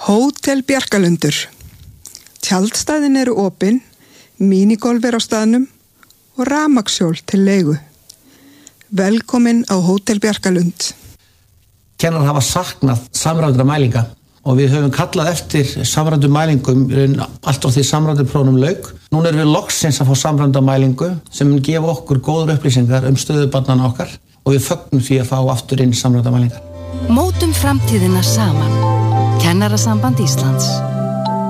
Hótel Bjarkalundur. Tjaldstæðin eru opin, mínigolf á staðnum og rafmagnshjól til leigu. Velkomin á Hótel Bjarkalund. Kennarar hafa saknað samræmdra mælinga og við höfum kallað eftir samræmdum mælingum allt á því samræmduprófunum lauk. Núna erum við loksins að fá samræmda mælingu sem mun gefa okkur góðar upplýsingar stöðu barnanna okkar og við fögnum því að fá aftur inn samræmda mælingar. Mótum framtíðina saman. Kennarasamband Íslands.